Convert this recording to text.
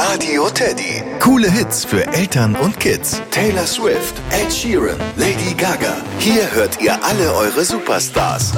Radio Teddy. Coole Hits für Eltern und Kids. Taylor Swift, Ed Sheeran, Lady Gaga. Hier hört ihr alle eure Superstars.